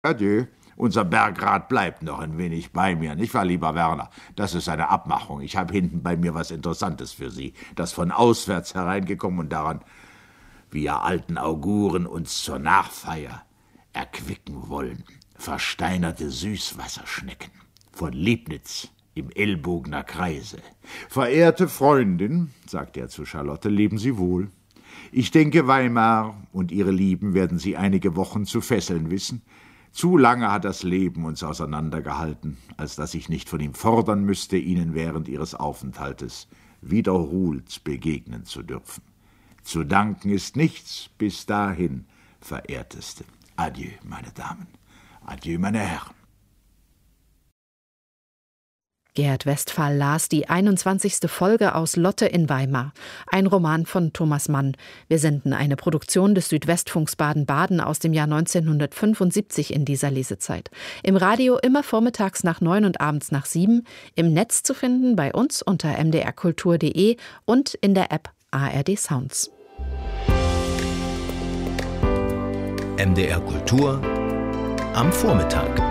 Adieu. Unser Bergrat bleibt noch ein wenig bei mir, nicht wahr, lieber Werner? Das ist eine Abmachung. Ich habe hinten bei mir was Interessantes für Sie, das von auswärts hereingekommen und daran, wir alten Auguren uns zur Nachfeier erquicken wollen. Versteinerte Süßwasserschnecken von Liebnitz im Ellbogener Kreise. Verehrte Freundin, sagte er zu Charlotte, leben Sie wohl. Ich denke, Weimar und Ihre Lieben werden Sie einige Wochen zu fesseln wissen. Zu lange hat das Leben uns auseinandergehalten, als dass ich nicht von ihm fordern müsste, Ihnen während Ihres Aufenthaltes wiederholt begegnen zu dürfen. Zu danken ist nichts, bis dahin, verehrteste. Adieu, meine Damen. Adieu, meine Herren. Gerd Westphal las die 21. Folge aus Lotte in Weimar, ein Roman von Thomas Mann. Wir senden eine Produktion des Südwestfunks Baden-Baden aus dem Jahr 1975 in dieser Lesezeit. Im Radio immer vormittags nach 9 und abends nach 7, im Netz zu finden bei uns unter mdrkultur.de und in der App ARD Sounds. MDR Kultur am Vormittag.